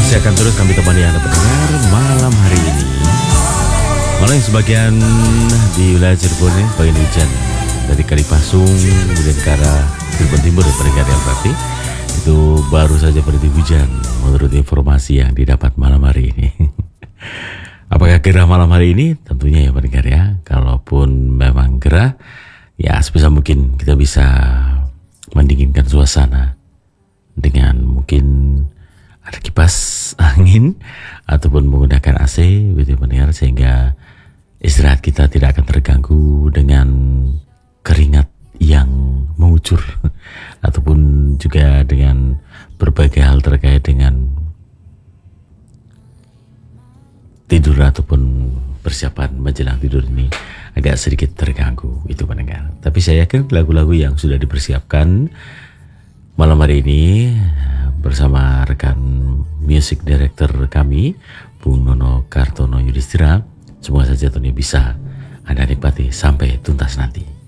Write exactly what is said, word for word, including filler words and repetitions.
Masih akan terus kami temani Anda pendengar malam hari ini. Malah yang sebagian di wilayah Cirebon ini bagian hujan dari Kalipasung kemudian ke arah Cirebon Timur pendengar yang berarti itu baru saja berhenti hujan menurut informasi yang didapat malam hari ini. Apakah gerah malam hari ini? Tentunya ya pendengar ya. Kalaupun memang gerah, ya sebisa mungkin kita bisa mendinginkan suasana dengan mungkin ada kipas angin ataupun menggunakan A C gitu pendengar, sehingga istirahat kita tidak akan terganggu dengan keringat yang mengucur ataupun juga dengan berbagai hal terkait dengan tidur ataupun persiapan menjelang tidur ini agak sedikit terganggu itu pendengar. Tapi saya yakin lagu-lagu yang sudah dipersiapkan malam hari ini bersama rekan music director kami Bung Nono Kartono Yudhistira, semoga saja tentunya bisa Anda nikmati sampai tuntas nanti.